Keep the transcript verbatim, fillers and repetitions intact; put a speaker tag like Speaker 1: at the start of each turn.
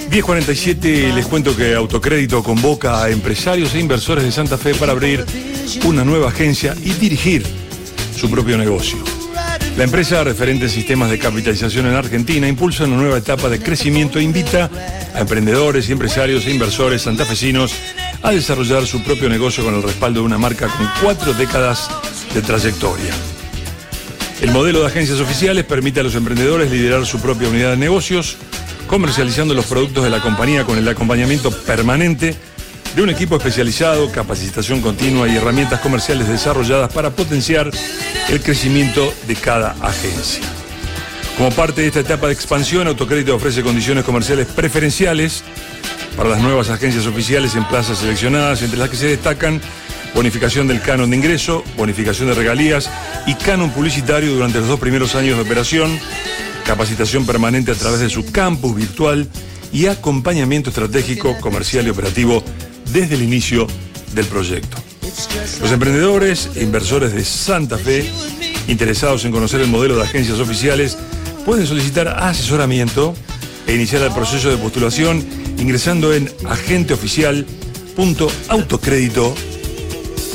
Speaker 1: diez cuarenta y siete, les cuento que Autocrédito convoca a empresarios e inversores de Santa Fe para abrir una nueva agencia y dirigir su propio negocio. La empresa, referente en sistemas de capitalización en Argentina, impulsa una nueva etapa de crecimiento e invita a emprendedores y empresarios e inversores santafesinos a desarrollar su propio negocio con el respaldo de una marca con cuatro décadas de trayectoria. El modelo de agencias oficiales permite a los emprendedores liderar su propia unidad de negocios, comercializando los productos de la compañía con el acompañamiento permanente de un equipo especializado, capacitación continua y herramientas comerciales desarrolladas para potenciar el crecimiento de cada agencia. Como parte de esta etapa de expansión, Autocrédito ofrece condiciones comerciales preferenciales para las nuevas agencias oficiales en plazas seleccionadas, entre las que se destacan bonificación del canon de ingreso, bonificación de regalías y canon publicitario durante los dos primeros años de operación, capacitación permanente a través de su campus virtual y acompañamiento estratégico, comercial y operativo desde el inicio del proyecto. Los emprendedores e inversores de Santa Fe, interesados en conocer el modelo de agencias oficiales, pueden solicitar asesoramiento e iniciar el proceso de postulación ingresando en agente oficial punto autocrédito